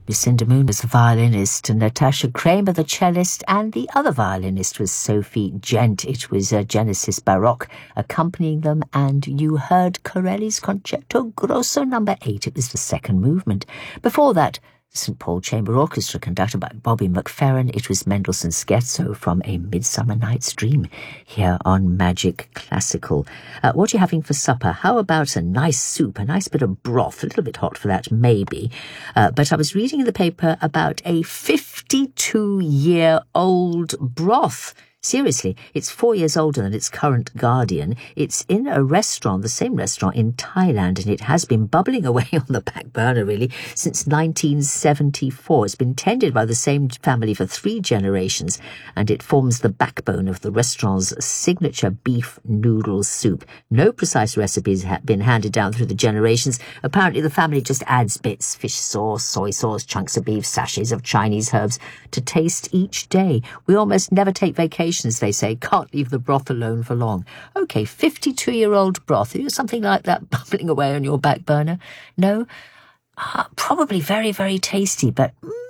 Lucinda Moon was the violinist, Natasha Kramer the cellist, and the other violinist was Sophie Gent. It was Genesis Baroque accompanying them, and you heard Corelli's Concerto Grosso No. 8. It was the second movement. Before that, St. Paul Chamber Orchestra, conducted by Bobby McFerrin. It was Mendelssohn's Scherzo from A Midsummer Night's Dream, here on Magic Classical. What are you having for supper? How about a nice soup, a nice bit of broth? A little bit hot for that, maybe. But I was reading in the paper about a 52-year-old broth. Seriously, it's 4 years older than its current guardian. It's in a restaurant, the same restaurant in Thailand, and it has been bubbling away on the back burner, really, since 1974. It's been tended by the same family for 3 generations, and it forms the backbone of the restaurant's signature beef noodle soup. No precise recipes have been handed down through the generations. Apparently, the family just adds bits, fish sauce, soy sauce, chunks of beef, sachets of Chinese herbs to taste each day. We almost never take vacations, they say. Can't leave the broth alone for long. Okay, 52-year-old broth. Something like that bubbling away on your back burner? No? Probably very, very tasty, but